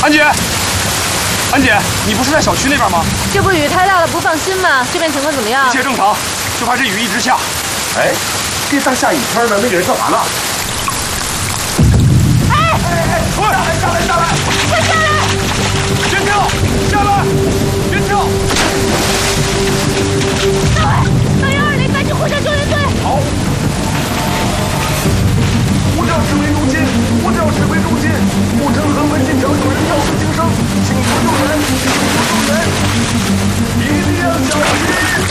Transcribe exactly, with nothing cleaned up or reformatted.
安姐，安姐，你不是在小区那边吗？ 这不雨太大了，不放心吗？这边情况怎么样？ 一切正常，就怕这雨一直下。 哎，这大下雨天的，那个人干嘛呢？ 哎！ 哎哎，下来下来下来！ 快下来！ 尖叫！